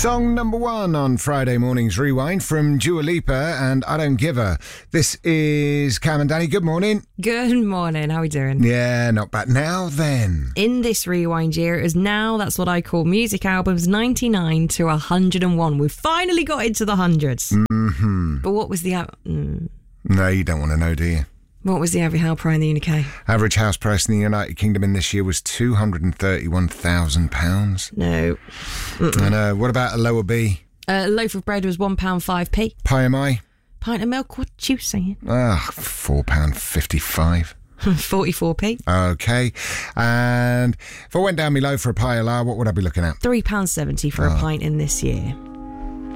Song number 1 on Friday morning's Rewind from Dua Lipa and I Don't Give Her. This is Cam and Danny. Good morning. Good morning. How are we doing? Yeah, not bad. Now then. In this Rewind year, it is now, that's what I call music albums 99 to 101. We've finally got into the hundreds. Mm-hmm. But what was the... No, you don't want to know, do you? What was the average house price in the UK? Average house price in the United Kingdom in this year was £231,000. No. I know. What about a lower B? A loaf of bread was £1.05p. Pie am I? Pint of milk, what you saying? £4.55. 44p. Okay. And if I went down below for a pie a la, what would I be looking at? £3.70 for a pint in this year.